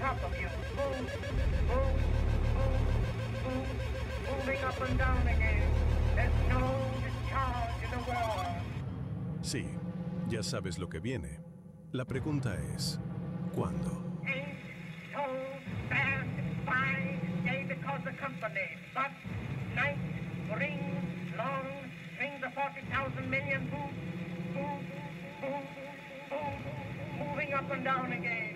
top of you. Move, move, move, move, moving up and down again. There's no discharge in the world. Sí, ya sabes lo que viene. La pregunta es, ¿cuándo? Ain't so fast, fine, yea, because the company. But night rings long, rings the 40,000 million move, moving up and down again.